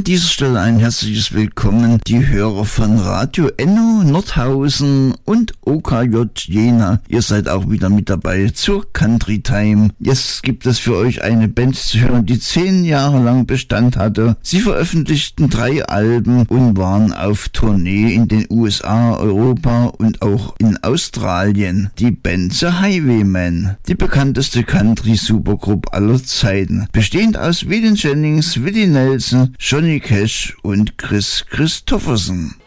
An dieser Stelle ein herzliches Willkommen, die Hörer von Radio Enno Nordhausen und OKJ Jena. Ihr seid auch wieder mit dabei zur Country Time. Jetzt gibt es für euch eine Band zu hören, die 10 Jahre lang Bestand hatte. Sie veröffentlichten 3 Alben und waren auf Tournee in den USA, Europa und auch in Australien. Die Band The Highwaymen, die bekannteste Country-Supergroup aller Zeiten, bestehend aus Waylon Jennings, Willie Nelson, Johnny Cash und Kris Kristofferson.